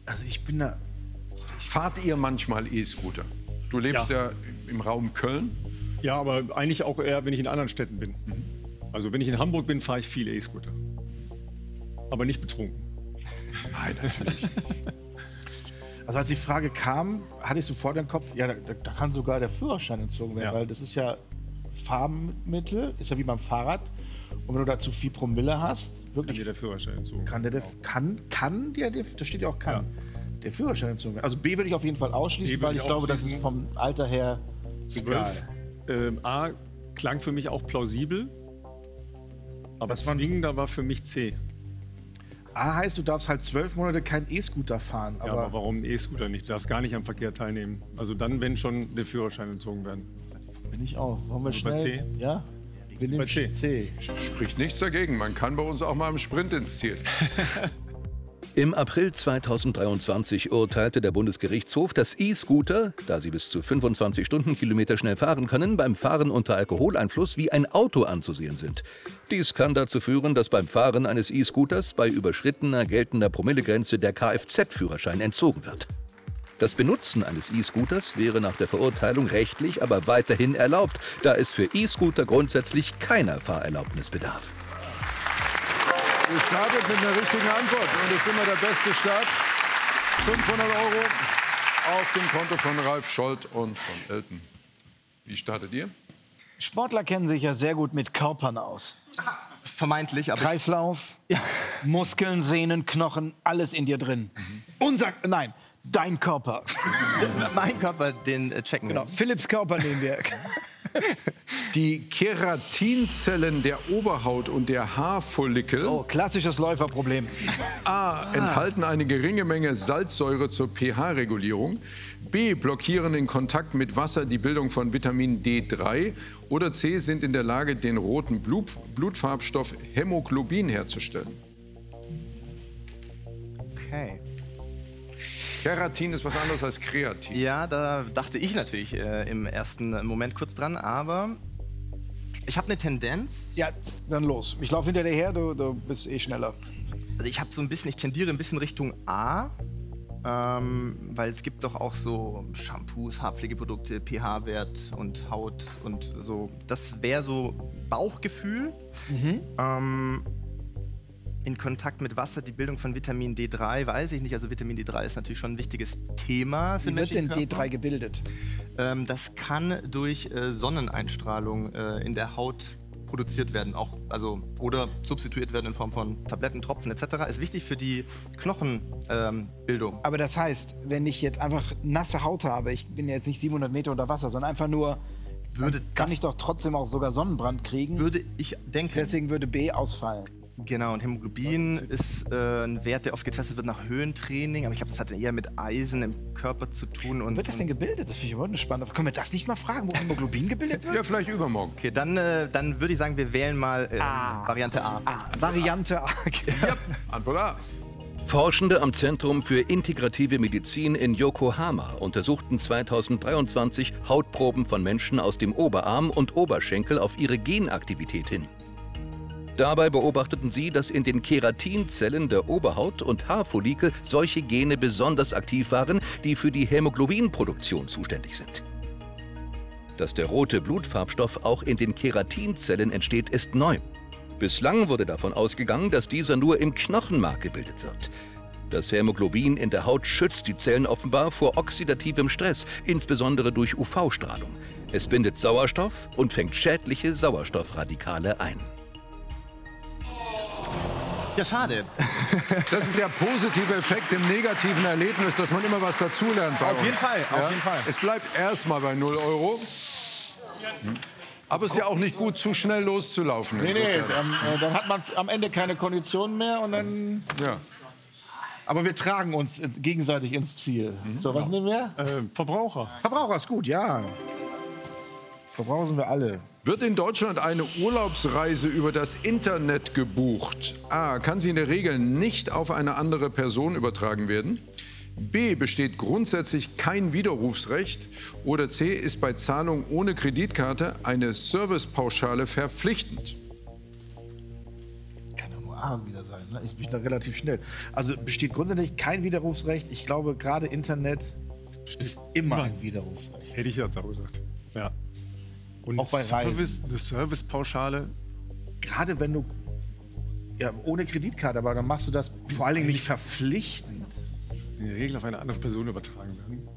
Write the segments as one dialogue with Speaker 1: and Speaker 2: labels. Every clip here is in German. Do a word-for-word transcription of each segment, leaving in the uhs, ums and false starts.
Speaker 1: Also ich bin da...
Speaker 2: Fahrt ihr manchmal E-Scooter? Du lebst ja. ja im Raum Köln.
Speaker 3: Ja, aber eigentlich auch eher, wenn ich in anderen Städten bin. Mhm. Also wenn ich in Hamburg bin, fahre ich viel E-Scooter. Aber nicht betrunken.
Speaker 2: Nein, natürlich nicht.
Speaker 1: Also als die Frage kam, hatte ich sofort im Kopf, ja, da, da kann sogar der Führerschein entzogen werden, ja. weil das ist ja Fahrmittel, ist ja wie beim Fahrrad. Und wenn du da zu viel Promille hast, wirklich...
Speaker 3: Kann dir der Führerschein entzogen
Speaker 1: Kann der, der kann, kann der, da steht ja auch kann, ja. der Führerschein entzogen werden. Also B würde ich auf jeden Fall ausschließen, weil ich glaube, das ist vom Alter her
Speaker 3: zwölf. Ähm, A klang für mich auch plausibel, aber zwingender war für mich C.
Speaker 1: A heißt, du darfst halt zwölf Monate keinen E-Scooter fahren.
Speaker 3: Aber, ja, aber warum E-Scooter nicht? Du darfst gar nicht am Verkehr teilnehmen. Also dann, wenn schon, der Führerschein entzogen werden.
Speaker 1: Bin ich auch. Wollen wir
Speaker 3: also
Speaker 1: schnell?
Speaker 3: Bei C?
Speaker 1: Ja? Wir nehmen
Speaker 3: bei C.
Speaker 1: C.
Speaker 2: Spricht nichts dagegen. Man kann bei uns auch mal im Sprint ins Ziel.
Speaker 4: Im April zweitausenddreiundzwanzig urteilte der Bundesgerichtshof, dass E-Scooter, da sie bis zu fünfundzwanzig Stundenkilometer schnell fahren können, beim Fahren unter Alkoholeinfluss wie ein Auto anzusehen sind. Dies kann dazu führen, dass beim Fahren eines E-Scooters bei überschrittener geltender Promillegrenze der Kfz-Führerschein entzogen wird. Das Benutzen eines E-Scooters wäre nach der Verurteilung rechtlich aber weiterhin erlaubt, da es für E-Scooter grundsätzlich keiner Fahrerlaubnis bedarf.
Speaker 2: Ihr startet mit einer richtigen Antwort und das ist immer der beste Start. fünfhundert Euro auf dem Konto von Ralf Scholz und von Elton. Wie startet ihr?
Speaker 5: Sportler kennen sich ja sehr gut mit Körpern aus.
Speaker 6: Vermeintlich, aber...
Speaker 5: Kreislauf, ja. Muskeln, Sehnen, Knochen, alles in dir drin. Mhm. Unser, nein, dein Körper.
Speaker 6: Mein Körper, den äh, checken wir.
Speaker 5: Genau, Philipps Körper nehmen wir.
Speaker 2: Die Keratinzellen der Oberhaut und der Haarfollikel
Speaker 5: so, klassisches Läuferproblem.
Speaker 2: A. Enthalten eine geringe Menge Salzsäure zur pH-Regulierung. B. Blockieren in Kontakt mit Wasser die Bildung von Vitamin D drei. Oder C. Sind in der Lage, den roten Blut, Blutfarbstoff Hämoglobin herzustellen.
Speaker 6: Okay.
Speaker 2: Keratin ist was anderes als Kreatin.
Speaker 6: Ja, da dachte ich natürlich äh, im ersten Moment kurz dran, aber ich habe eine Tendenz.
Speaker 5: Ja, dann los. Ich laufe hinter dir her, du, du bist eh schneller.
Speaker 6: Also ich habe so ein bisschen, ich tendiere ein bisschen Richtung A, ähm, weil es gibt doch auch so Shampoos, Haarpflegeprodukte, pH-Wert und Haut und so. Das wäre so Bauchgefühl. Mhm. Ähm, In Kontakt mit Wasser, die Bildung von Vitamin D drei, weiß ich nicht. Also Vitamin D drei ist natürlich schon ein wichtiges Thema für den
Speaker 5: Wie wird denn
Speaker 6: Körper.
Speaker 5: D drei gebildet?
Speaker 6: Ähm, das kann durch äh, Sonneneinstrahlung äh, in der Haut produziert werden, auch, also, oder substituiert werden in Form von Tabletten, Tropfen et cetera. Ist wichtig für die Knochenbildung. Ähm,
Speaker 5: Aber das heißt, wenn ich jetzt einfach nasse Haut habe, ich bin jetzt nicht siebenhundert Meter unter Wasser, sondern einfach nur, würde kann ich doch trotzdem auch sogar Sonnenbrand kriegen.
Speaker 6: Würde ich denken.
Speaker 5: Deswegen würde B ausfallen.
Speaker 6: Genau, und Hämoglobin ist äh, ein Wert, der oft getestet wird nach Höhentraining, aber ich glaube, das hat eher mit Eisen im Körper zu tun. Und,
Speaker 5: Wo wird das denn gebildet? Das finde ich überhaupt spannend. Können wir das nicht mal fragen, wo Hämoglobin gebildet wird?
Speaker 2: Ja, vielleicht übermorgen.
Speaker 6: Okay, dann, äh, dann würde ich sagen, wir wählen mal äh,
Speaker 5: A.
Speaker 6: Variante A.
Speaker 5: A. Variante A.
Speaker 2: Ja, Antwort A.
Speaker 4: Forschende am Zentrum für integrative Medizin in Yokohama untersuchten zweitausenddreiundzwanzig Hautproben von Menschen aus dem Oberarm und Oberschenkel auf ihre Genaktivität hin. Dabei beobachteten sie, dass in den Keratinzellen der Oberhaut und Haarfollikel solche Gene besonders aktiv waren, die für die Hämoglobinproduktion zuständig sind. Dass der rote Blutfarbstoff auch in den Keratinzellen entsteht, ist neu. Bislang wurde davon ausgegangen, dass dieser nur im Knochenmark gebildet wird. Das Hämoglobin in der Haut schützt die Zellen offenbar vor oxidativem Stress, insbesondere durch U V-Strahlung. Es bindet Sauerstoff und fängt schädliche Sauerstoffradikale ein.
Speaker 6: Ja, schade.
Speaker 2: Das ist der positive Effekt im negativen Erlebnis, dass man immer was dazulernt bei uns.
Speaker 5: Auf jeden Fall, auf
Speaker 2: Ja?
Speaker 5: jeden Fall.
Speaker 2: Es bleibt erstmal bei null Euro. Aber es ist ja auch nicht gut, zu schnell loszulaufen.
Speaker 1: Nee, nee,
Speaker 2: insofern.
Speaker 1: dann, äh, dann hat man am Ende keine Konditionen mehr und dann...
Speaker 2: Ja.
Speaker 1: Aber wir tragen uns gegenseitig ins Ziel. Mhm. So, was nehmen wir?
Speaker 3: Äh, Verbraucher.
Speaker 1: Verbraucher ist gut, ja. Verbraucher sind wir alle.
Speaker 2: Wird in Deutschland eine Urlaubsreise über das Internet gebucht? A. Kann sie in der Regel nicht auf eine andere Person übertragen werden? B. Besteht grundsätzlich kein Widerrufsrecht? Oder C. Ist bei Zahlung ohne Kreditkarte eine Servicepauschale verpflichtend?
Speaker 1: Kann doch nur A wieder sein. Ne? Ich bin da relativ schnell. Also besteht grundsätzlich kein Widerrufsrecht. Ich glaube, gerade Internet ist immer ein Widerrufsrecht.
Speaker 3: Hätte ich jetzt auch gesagt. Ja. Und
Speaker 1: auch bei
Speaker 3: Service, eine Servicepauschale.
Speaker 1: Gerade wenn du ja, ohne Kreditkarte, aber dann machst du das vor allen Dingen nicht verpflichtend.
Speaker 3: In der Regel auf eine andere Person übertragen werden.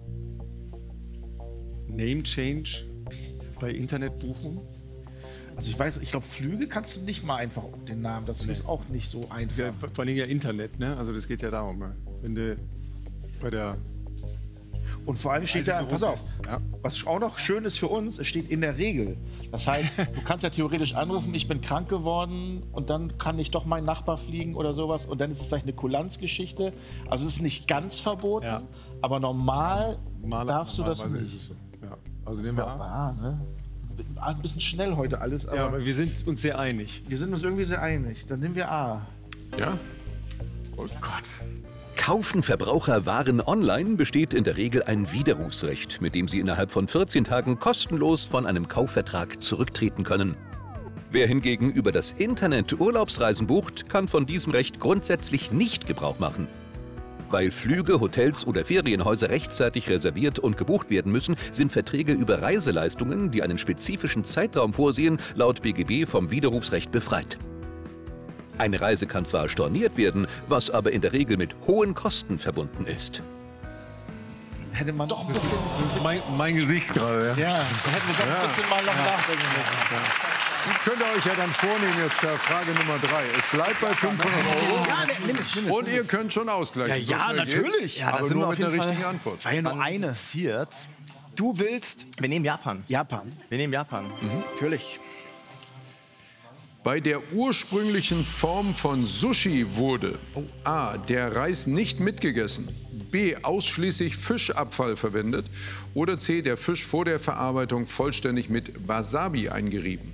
Speaker 3: Name Change bei Internetbuchung.
Speaker 1: Also ich weiß, ich glaube, Flüge kannst du nicht mal einfach um den Namen. Das nee. ist auch nicht so einfach.
Speaker 3: Ja, vor allem ja Internet, ne? Also das geht ja darum, wenn du bei der
Speaker 1: und vor allem steht da, pass auf, ja. was auch noch schön ist für uns, es steht in der Regel. Das heißt, du kannst ja theoretisch anrufen, ich bin krank geworden und dann kann ich doch mein Nachbar fliegen oder sowas und dann ist es vielleicht eine Kulanzgeschichte. Also es ist nicht ganz verboten, ja. aber normal Mal, darfst du das nicht. Ist es so.
Speaker 3: Ja. Also nehmen wir
Speaker 1: A. Ne? Ein bisschen schnell heute alles. Aber
Speaker 3: ja, aber wir sind uns sehr einig.
Speaker 1: Wir sind uns irgendwie sehr einig. Dann nehmen wir A.
Speaker 2: Ja?
Speaker 1: Oh Gott.
Speaker 4: Kaufen Verbraucher Waren online, besteht in der Regel ein Widerrufsrecht, mit dem sie innerhalb von vierzehn Tagen kostenlos von einem Kaufvertrag zurücktreten können. Wer hingegen über das Internet Urlaubsreisen bucht, kann von diesem Recht grundsätzlich nicht Gebrauch machen. Weil Flüge, Hotels oder Ferienhäuser rechtzeitig reserviert und gebucht werden müssen, sind Verträge über Reiseleistungen, die einen spezifischen Zeitraum vorsehen, laut B G B vom Widerrufsrecht befreit. Eine Reise kann zwar storniert werden, was aber in der Regel mit hohen Kosten verbunden ist.
Speaker 1: Hätte man doch ein bisschen...
Speaker 3: Mein, mein Gesicht gerade, ja.
Speaker 1: Ja, da hätten wir doch
Speaker 3: ja.
Speaker 1: ein bisschen mal noch
Speaker 3: ja.
Speaker 1: nachdenken müssen. Ja.
Speaker 2: Die könnt ihr euch ja dann vornehmen jetzt für Frage Nummer drei. Es bleibt bei fünfhundert Euro.
Speaker 5: Ja, mindestens, mindestens,
Speaker 2: und ihr könnt schon ausgleichen.
Speaker 3: Ja, ja,
Speaker 2: so
Speaker 3: natürlich.
Speaker 6: Ja,
Speaker 2: aber nur mit einer richtigen Antwort.
Speaker 5: War ja nur eine.
Speaker 6: Passiert.
Speaker 5: Du willst
Speaker 6: Wir nehmen Japan.
Speaker 5: Japan.
Speaker 6: Wir nehmen Japan.
Speaker 5: Mhm. Natürlich.
Speaker 2: Bei der ursprünglichen Form von Sushi wurde A. der Reis nicht mitgegessen, B. ausschließlich Fischabfall verwendet oder C. der Fisch vor der Verarbeitung vollständig mit Wasabi eingerieben.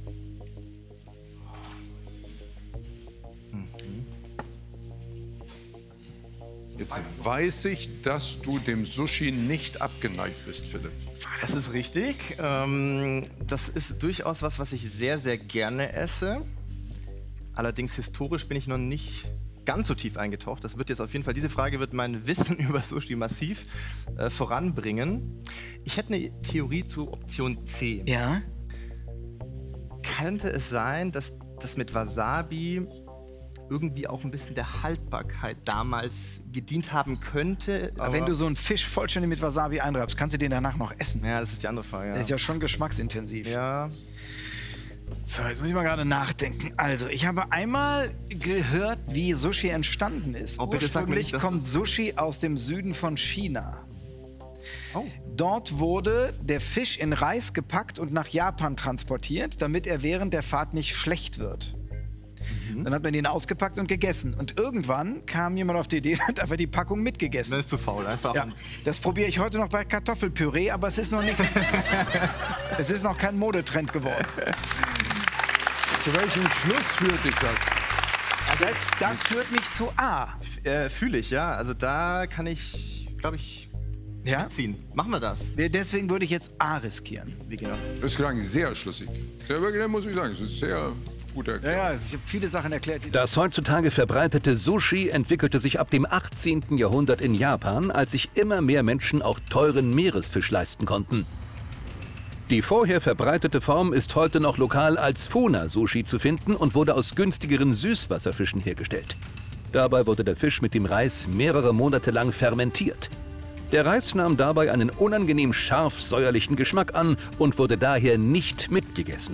Speaker 2: Jetzt weiß ich, dass du dem Sushi nicht abgeneigt bist, Philipp.
Speaker 6: Das ist richtig. Ähm, das ist durchaus was, was ich sehr, sehr gerne esse. Allerdings historisch bin ich noch nicht ganz so tief eingetaucht. Das wird jetzt auf jeden Fall, diese Frage wird mein Wissen über Sushi massiv äh, voranbringen. Ich hätte eine Theorie zu Option C.
Speaker 5: Ja.
Speaker 6: Könnte es sein, dass das mit Wasabi irgendwie auch ein bisschen der Haltbarkeit damals gedient haben könnte.
Speaker 5: Aber wenn du so einen Fisch vollständig mit Wasabi einreibst, kannst du den danach noch essen.
Speaker 6: Ja, das ist die andere Frage. Ja.
Speaker 5: Der ist ja schon geschmacksintensiv.
Speaker 6: Ja.
Speaker 5: So, jetzt muss ich mal gerade nachdenken. Also, ich habe einmal gehört, wie Sushi entstanden ist.
Speaker 6: Oh, bitte sag mir nicht,
Speaker 5: Ursprünglich kommt Sushi aus dem Süden von China.
Speaker 6: Oh.
Speaker 5: Dort wurde der Fisch in Reis gepackt und nach Japan transportiert, damit er während der Fahrt nicht schlecht wird. Mhm. Dann hat man den ausgepackt und gegessen. Und irgendwann kam jemand auf die Idee und hat einfach die Packung mitgegessen.
Speaker 6: Das ist zu faul, einfach.
Speaker 5: Ja, das probiere ich heute noch bei Kartoffelpüree, aber es ist noch nicht. Es ist noch kein Modetrend geworden.
Speaker 2: Zu welchem Schluss führt dich das?
Speaker 5: Das, das führt mich zu A.
Speaker 6: Äh, Fühle ich, ja. Also da kann ich, glaube ich,
Speaker 5: Ja?
Speaker 6: ziehen. Machen wir das.
Speaker 5: Deswegen würde ich jetzt A riskieren.
Speaker 6: Wie genau?
Speaker 2: Das klang sehr schlüssig. Sehr originell, muss ich sagen. Es ist sehr gut erklärt.
Speaker 5: Ja, ja, ich habe viele Sachen erklärt. Die
Speaker 4: Das heutzutage verbreitete Sushi entwickelte sich ab dem achtzehnten Jahrhundert in Japan, als sich immer mehr Menschen auch teuren Meeresfisch leisten konnten. Die vorher verbreitete Form ist heute noch lokal als Funa-Sushi zu finden und wurde aus günstigeren Süßwasserfischen hergestellt. Dabei wurde der Fisch mit dem Reis mehrere Monate lang fermentiert. Der Reis nahm dabei einen unangenehm scharf-säuerlichen Geschmack an und wurde daher nicht mitgegessen.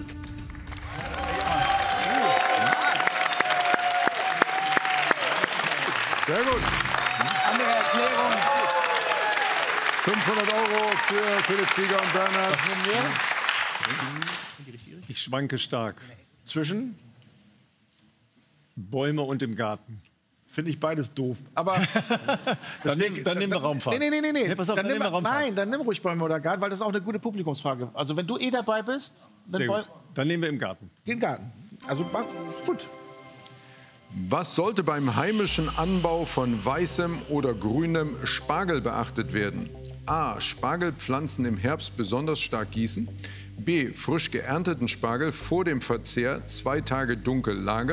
Speaker 2: Sehr gut.
Speaker 5: andere Erklärung.
Speaker 2: fünfhundert Euro für Philipp Krieger und Bernhard.
Speaker 3: Ich schwanke stark. Zwischen Bäume und dem Garten.
Speaker 1: Finde ich beides doof. Aber
Speaker 3: Dann, nehm, dann nehmen wir Raumfahrt.
Speaker 1: Nee, nee, nee, nee.
Speaker 3: Nee, pass auf,
Speaker 1: dann
Speaker 3: dann
Speaker 1: nimm,
Speaker 3: nehmen wir Raumfahrt.
Speaker 1: nein, dann nimm ruhig Bäume oder Garten, weil das ist auch eine gute Publikumsfrage. Also wenn du eh dabei bist, dann
Speaker 3: Sehr
Speaker 1: Bäume,
Speaker 3: gut. Dann nehmen wir im Garten.
Speaker 1: geh in den Garten. Also mach- ist gut.
Speaker 2: Was sollte beim heimischen Anbau von weißem oder grünem Spargel beachtet werden? A. Spargelpflanzen im Herbst besonders stark gießen. B. Frisch geernteten Spargel vor dem Verzehr zwei Tage dunkel lagern.